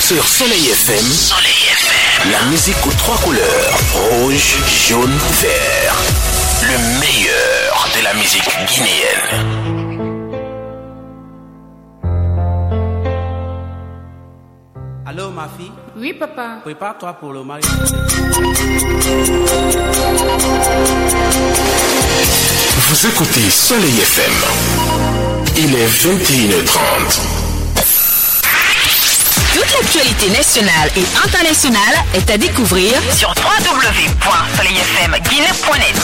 Sur Soleil FM. Soleil FM. La musique aux trois couleurs. Rouge, jaune, vert. Le meilleur de la musique guinéenne. Allô ma fille? Oui papa. Prépare-toi pour le mariage. Vous écoutez Soleil FM. Il est 21h30. Toute l'actualité nationale et internationale est à découvrir sur www.soleilfmguinée.net.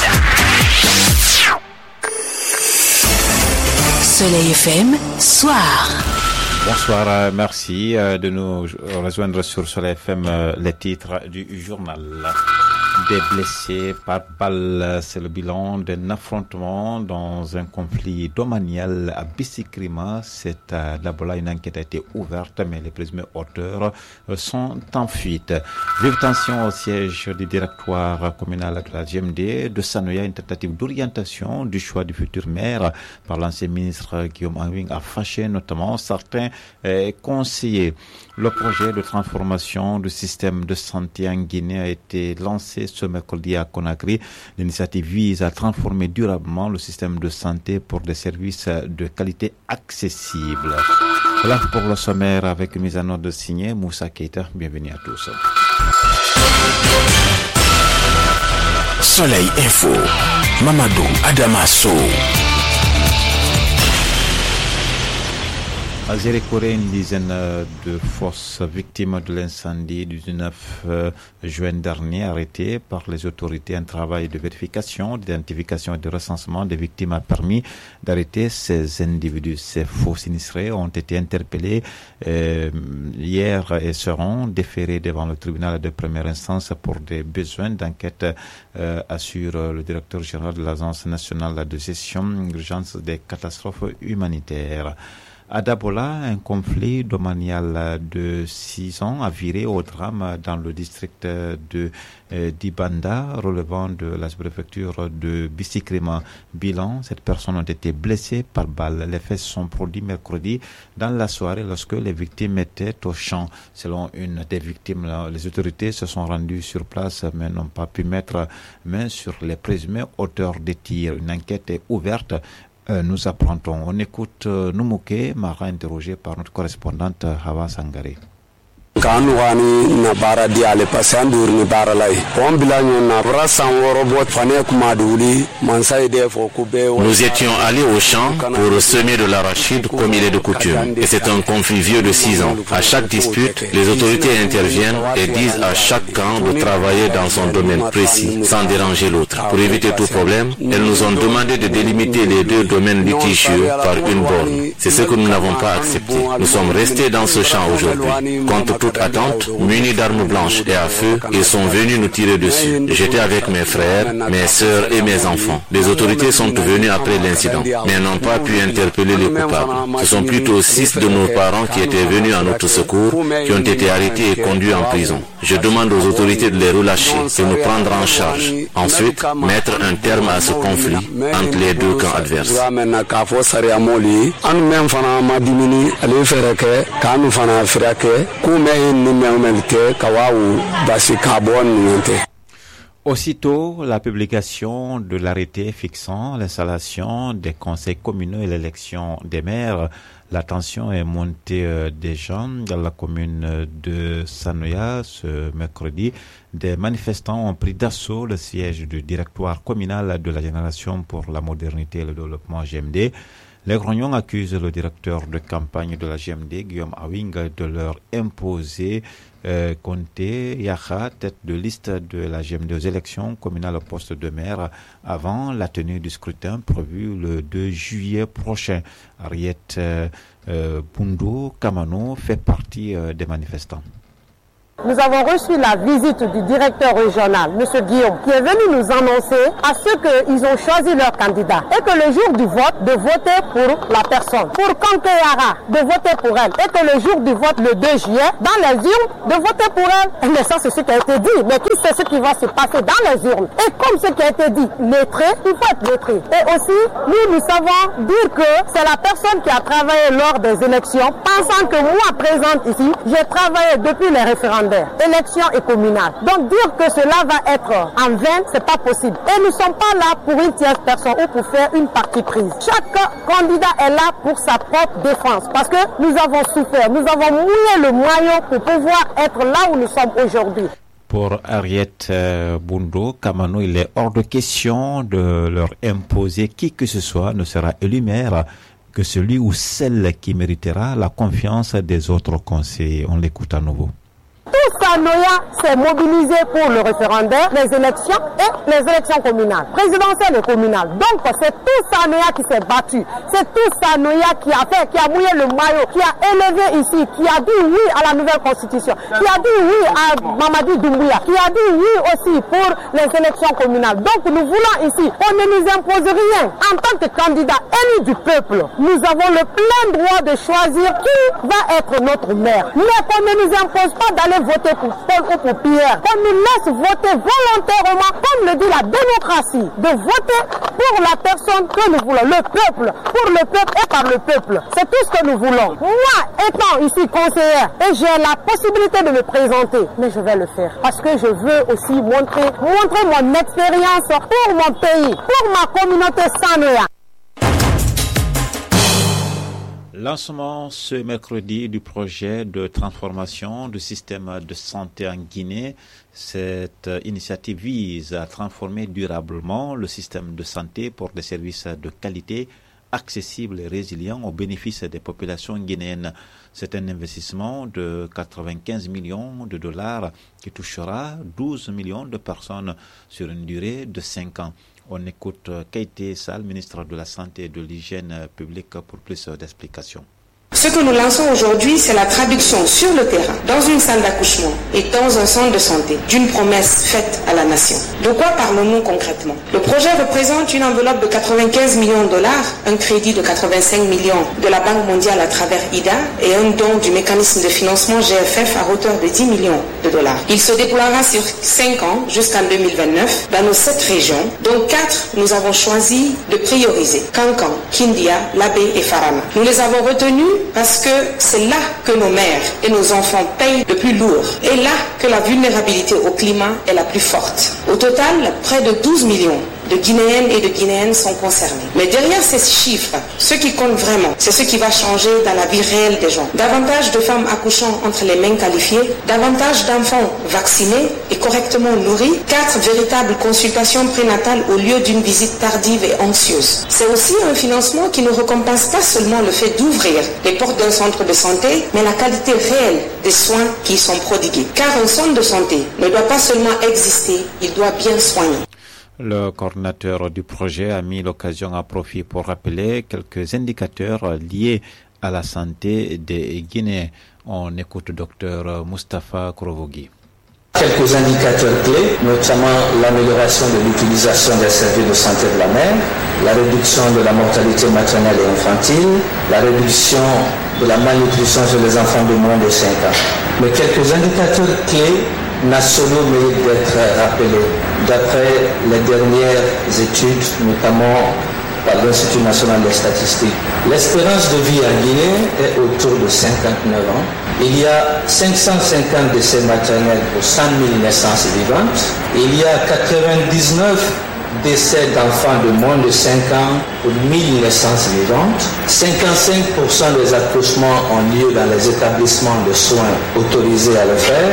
Soleil FM, soir. Bonsoir, merci de nous rejoindre sur Soleil FM, les titres du journal. Des blessés par balle, c'est le bilan d'un affrontement dans un conflit domanial à Bissikrima. C'est d'abord là une enquête a été ouverte, mais les présumés auteurs sont en fuite. Vive tension au siège du directoire communal de la GMD de Sanoya, une tentative d'orientation du choix du futur maire par l'ancien ministre Guillaume Anwing a fâché notamment certains conseillers. Le projet de transformation du système de santé en Guinée a été lancé ce mercredi à Conakry. L'initiative vise à transformer durablement le système de santé pour des services de qualité accessibles. Voilà pour le sommaire avec une mise en ordre signée Moussa Keita. Bienvenue à tous. Soleil Info. Mamadou Adamasso. À Zérékoré, une dizaine de fausses victimes de l'incendie du 19 juin dernier arrêtées par les autorités. Un travail de vérification, d'identification et de recensement des victimes a permis d'arrêter ces individus. Ces faux sinistrés ont été interpellés hier et seront déférés devant le tribunal de première instance pour des besoins d'enquête, assure le directeur général de l'Agence nationale de gestion d'urgence des catastrophes humanitaires. À Dabola, un conflit domanial de 6 ans a viré au drame dans le district de d'Ibanda, relevant de la préfecture de Bissikrima. Bilan, cette personne a été blessée par balle. Les faits se sont produits mercredi dans la soirée lorsque les victimes étaient au champ. Selon une des victimes, les autorités se sont rendues sur place mais n'ont pas pu mettre main sur les présumés auteurs des tirs. Une enquête est ouverte. Nous apprendons. On écoute Noumouké Mara, interrogé par notre correspondante Hawa Sangare. Nous étions allés au champ pour semer de l'arachide comme il est de coutume. Et c'est un conflit vieux de 6 ans. À chaque dispute, les autorités interviennent et disent à chaque camp de travailler dans son domaine précis, sans déranger l'autre. Pour éviter tout problème, elles nous ont demandé de délimiter les deux domaines litigieux par une borne. C'est ce que nous n'avons pas accepté. Nous sommes restés dans ce champ aujourd'hui. Contre toute attente, munis d'armes blanches et à feu, ils sont venus nous tirer dessus. J'étais avec mes frères, mes sœurs et mes enfants. Les autorités sont venues après l'incident, mais n'ont pas pu interpeller les coupables. Ce sont plutôt 6 de nos parents qui étaient venus à notre secours, qui ont été arrêtés et conduits en prison. Je demande aux autorités de les relâcher et nous prendre en charge. Ensuite, mettre un terme à ce conflit entre les deux camps adverses. Aussitôt, la publication de l'arrêté fixant l'installation des conseils communaux et l'élection des maires, la tension est montée déjà dans la commune de Sanoya ce mercredi. Des manifestants ont pris d'assaut le siège du directoire communal de la Génération pour la modernité et le développement GMD. Les Grognons accusent le directeur de campagne de la GMD, Guillaume Anwing, de leur imposer Conté Yaha, tête de liste de la GMD aux élections communales au poste de maire avant la tenue du scrutin prévu le 2 juillet prochain. Ariette Bundu Kamano fait partie des manifestants. Nous avons reçu la visite du directeur régional, M. Guillaume, qui est venu nous annoncer à ceux qu'ils ont choisi leur candidat et que le jour du vote, de voter pour la personne. Pour Kankeyara, de voter pour elle. Et que le jour du vote, le 2 juillet, dans les urnes, de voter pour elle. Mais ça, c'est ce qui a été dit. Mais qui sait ce qui va se passer dans les urnes? Et comme ce qui a été dit, lettré, il faut être lettré. Et aussi, nous savons dire que c'est la personne qui a travaillé lors des élections, pensant que moi, présente ici, j'ai travaillé depuis les référendaires, élections et communales. Donc dire que cela va être en vain, c'est pas possible. Et nous ne sommes pas là pour une tierce personne ou pour faire une partie prise. Chaque candidat est là pour sa propre défense. Parce que nous avons souffert, nous avons mouillé le maillot pour pouvoir être là où nous sommes aujourd'hui. Pour Harriet Bundo Kamano, il est hors de question de leur imposer qui que ce soit ne sera élu maire que celui ou celle qui méritera la confiance des autres conseillers. On l'écoute à nouveau. Tout Sanoya s'est mobilisé pour le référendaire, les élections et les élections communales, présidentielles et communales. Donc c'est tout Sanoya qui s'est battu. C'est tout Sanoya qui a mouillé le maillot, qui a élevé ici, qui a dit oui à la nouvelle constitution, qui a dit oui à Mamadi Doumbouya, qui a dit oui aussi pour les élections communales. Donc nous voulons ici, on ne nous impose rien. En tant que candidat élu du peuple, nous avons le plein droit de choisir qui va être notre maire. Mais qu'on ne nous impose pas d'aller voter pour Paul ou pour Pierre, qu'on nous laisse voter volontairement, comme le dit la démocratie, de voter pour la personne que nous voulons, le peuple, pour le peuple et par le peuple. C'est tout ce que nous voulons. Moi, étant ici conseillère, et j'ai la possibilité de me présenter, mais je vais le faire, parce que je veux aussi montrer mon expérience pour mon pays, pour ma communauté Sanoya. Lancement ce mercredi du projet de transformation du système de santé en Guinée. Cette initiative vise à transformer durablement le système de santé pour des services de qualité, accessibles et résilients au bénéfice des populations guinéennes. C'est un investissement de 95 millions de dollars qui touchera 12 millions de personnes sur une durée de 5 ans. On écoute Keïté Sall, ministre de la Santé et de l'Hygiène publique, pour plus d'explications. Ce que nous lançons aujourd'hui, c'est la traduction sur le terrain, dans une salle d'accouchement et dans un centre de santé, d'une promesse faite à la nation. De quoi parlons-nous concrètement? Le projet représente une enveloppe de 95 millions de dollars, un crédit de 85 millions de la Banque mondiale à travers IDA et un don du mécanisme de financement GFF à hauteur de 10 millions de dollars. Il se déploiera sur 5 ans jusqu'en 2029 dans nos 7 régions, dont 4 nous avons choisi de prioriser: Kankan, Kindia, Labé et Farana. Nous les avons retenus parce que c'est là que nos mères et nos enfants payent le plus lourd et là que la vulnérabilité au climat est la plus forte. Au total, près de 12 millions de Guinéennes et de Guinéens sont concernés. Mais derrière ces chiffres, ce qui compte vraiment, c'est ce qui va changer dans la vie réelle des gens. Davantage de femmes accouchant entre les mains qualifiées, davantage d'enfants vaccinés et correctement nourris, 4 véritables consultations prénatales au lieu d'une visite tardive et anxieuse. C'est aussi un financement qui ne récompense pas seulement le fait d'ouvrir les portes d'un centre de santé, mais la qualité réelle des soins qui y sont prodigués. Car un centre de santé ne doit pas seulement exister, il doit bien soigner. Le coordinateur du projet a mis l'occasion à profit pour rappeler quelques indicateurs liés à la santé des Guinéens. On écoute Dr Moustapha Kourovogui. Quelques indicateurs clés, notamment l'amélioration de l'utilisation des services de santé de la mère, la réduction de la mortalité maternelle et infantile, la réduction de la malnutrition chez les enfants de moins de 5 ans. Mais quelques indicateurs clés nationaux méritent d'être rappelés. D'après les dernières études, notamment par l'Institut national des statistiques, l'espérance de vie en Guinée est autour de 59 ans. Il y a 550 décès maternels pour 100 000 naissances vivantes. Il y a 99 décès d'enfants de moins de 5 ans pour 1000 naissances vivantes. 55% des accouchements ont lieu dans les établissements de soins autorisés à le faire.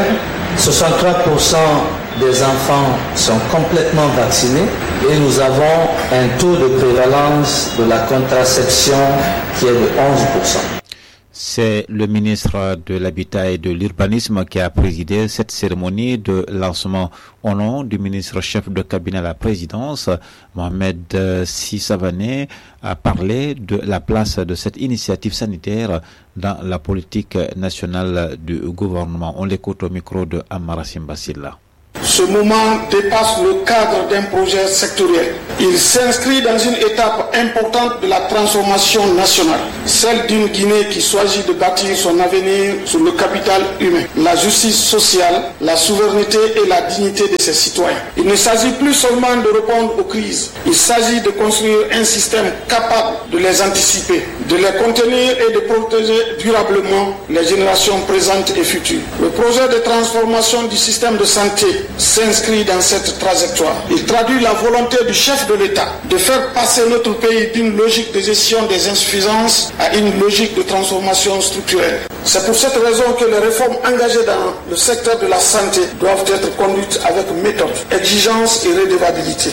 63% des enfants sont complètement vaccinés et nous avons un taux de prévalence de la contraception qui est de 11%. C'est le ministre de l'Habitat et de l'Urbanisme qui a présidé cette cérémonie de lancement au nom du ministre chef de cabinet à la présidence. Mohamed Sissavané a parlé de la place de cette initiative sanitaire dans la politique nationale du gouvernement. On l'écoute au micro de Amara Simbasila. Ce moment dépasse le cadre d'un projet sectoriel. Il s'inscrit dans une étape importante de la transformation nationale, celle d'une Guinée qui choisit de bâtir son avenir sur le capital humain, la justice sociale, la souveraineté et la dignité de ses citoyens. Il ne s'agit plus seulement de répondre aux crises, il s'agit de construire un système capable de les anticiper, de les contenir et de protéger durablement les générations présentes et futures. Le projet de transformation du système de santé s'inscrit dans cette trajectoire. Il traduit la volonté du chef de l'État de faire passer notre pays d'une logique de gestion des insuffisances à une logique de transformation structurelle. C'est pour cette raison que les réformes engagées dans le secteur de la santé doivent être conduites avec méthode, exigence et redevabilité.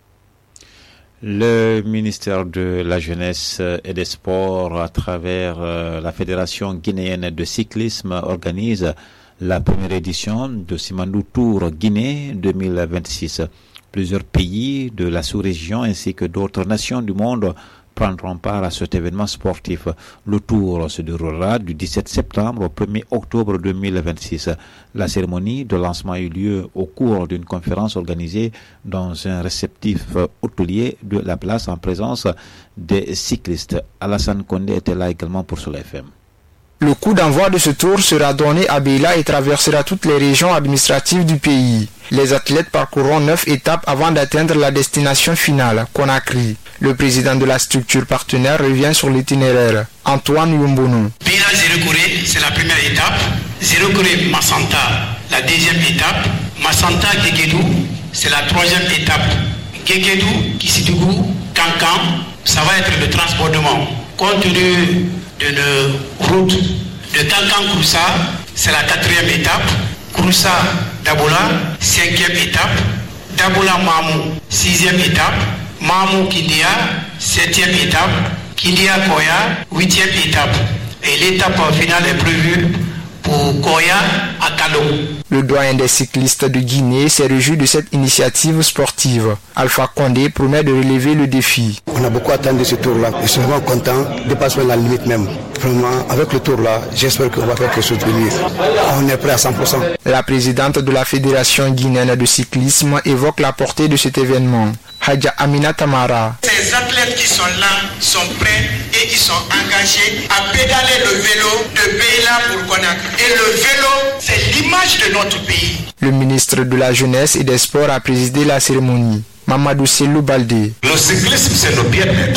Le ministère de la Jeunesse et des Sports, à travers la Fédération guinéenne de cyclisme, organise la première édition de Simandou Tour Guinée 2026. Plusieurs pays de la sous-région ainsi que d'autres nations du monde prendront part à cet événement sportif. Le tour se déroulera du 17 septembre au 1er octobre 2026. La cérémonie de lancement a eu lieu au cours d'une conférence organisée dans un réceptif hôtelier de la place en présence des cyclistes. Alassane Condé était là également pour Soleil FM. Le coup d'envoi de ce tour sera donné à Beila et traversera toutes les régions administratives du pays. Les athlètes parcourront 9 étapes avant d'atteindre la destination finale, Conakry. Le président de la structure partenaire revient sur l'itinéraire. Antoine Yumbonou. Beila Zérokoré, c'est la première étape. Zérokoré Massanta, la deuxième étape. Massanta Guéguédou, c'est la troisième étape. Guéguédou, Kissitougou, Kankan, ça va être le transbordement. Compte tenu de route de Kankan-Kouroussa, c'est la quatrième étape. Kouroussa-Dabola, cinquième étape. Dabola-Mamou, sixième étape. Mamou-Kindia, septième étape. Kindia-Koya, huitième étape. Et l'étape finale est prévue pour Koya à Kalou. Le doyen des cyclistes de Guinée s'est réjoui de cette initiative sportive. Alpha Condé promet de relever le défi. On a beaucoup attendu ce tour-là. Je suis vraiment content de dépasser la limite même. Vraiment, avec le tour-là, j'espère qu'on va faire quelque chose de mieux. On est prêt à 100%. La présidente de la Fédération guinéenne de cyclisme évoque la portée de cet événement. Hadja Amina Tamara. Ces athlètes qui sont là sont prêts et ils sont engagés à pédaler le vélo de Beila pour Conakry. Et le vélo, c'est l'image de notre pays. Le ministre de la Jeunesse et des Sports a présidé la cérémonie. Mamadou Selou Baldé. Le cyclisme, c'est le bien-être.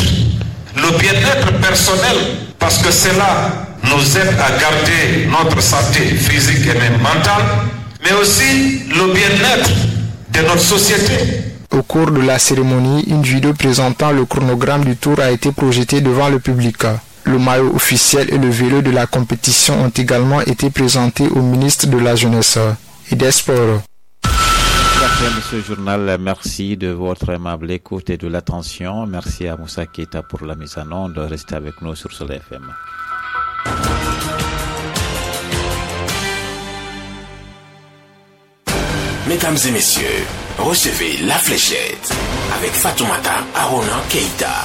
Le bien-être personnel, parce que cela nous aide à garder notre santé physique et même mentale, mais aussi le bien-être de notre société. Au cours de la cérémonie, une vidéo présentant le chronogramme du tour a été projetée devant le public. Le maillot officiel et le vélo de la compétition ont également été présentés au ministre de la Jeunesse et des Sports. Merci à ce journal, merci de votre aimable écoute et de l'attention. Merci à Moussa Keita pour la mise en onde. Restez avec nous sur Soleil FM. Mesdames et messieurs, recevez la fléchette avec Fatoumata Arona Keita.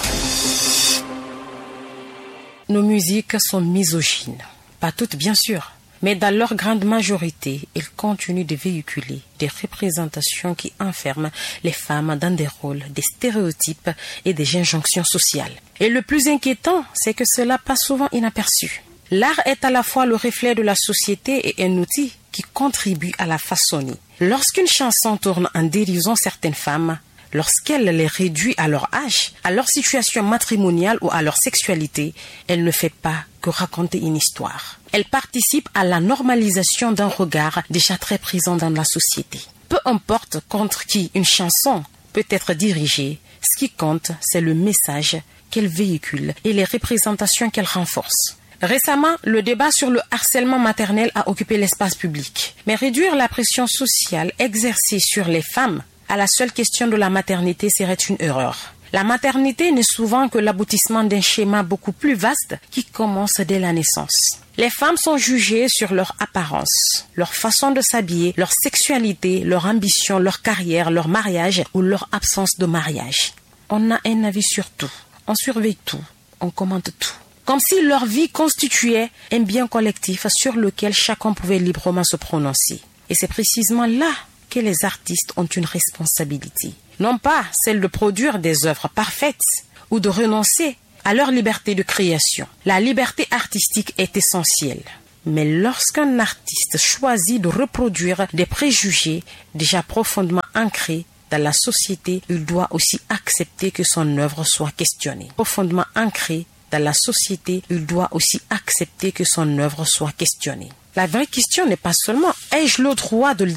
Nos musiques sont misogynes. Pas toutes, bien sûr. Mais dans leur grande majorité, ils continuent de véhiculer des représentations qui enferment les femmes dans des rôles, des stéréotypes et des injonctions sociales. Et le plus inquiétant, c'est que cela passe souvent inaperçu. L'art est à la fois le reflet de la société et un outil qui contribue à la façonner. Lorsqu'une chanson tourne en dérision certaines femmes, lorsqu'elle les réduit à leur âge, à leur situation matrimoniale ou à leur sexualité, elle ne fait pas que raconter une histoire. Elle participe à la normalisation d'un regard déjà très présent dans la société. Peu importe contre qui une chanson peut être dirigée, ce qui compte, c'est le message qu'elle véhicule et les représentations qu'elle renforce. Récemment, le débat sur le harcèlement maternel a occupé l'espace public. Mais réduire la pression sociale exercée sur les femmes à la seule question de la maternité serait une erreur. La maternité n'est souvent que l'aboutissement d'un schéma beaucoup plus vaste qui commence dès la naissance. Les femmes sont jugées sur leur apparence, leur façon de s'habiller, leur sexualité, leur ambition, leur carrière, leur mariage ou leur absence de mariage. On a un avis sur tout, on surveille tout, on commente tout. Comme si leur vie constituait un bien collectif sur lequel chacun pouvait librement se prononcer. Et c'est précisément là que les artistes ont une responsabilité. Non pas celle de produire des œuvres parfaites ou de renoncer à leur liberté de création. La liberté artistique est essentielle. Mais lorsqu'un artiste choisit de reproduire des préjugés déjà profondément ancrés dans la société, il doit aussi accepter que son œuvre soit questionnée. Profondément ancré dans la société, il doit aussi accepter que son œuvre soit questionnée. La vraie question n'est pas seulement ai-je le droit de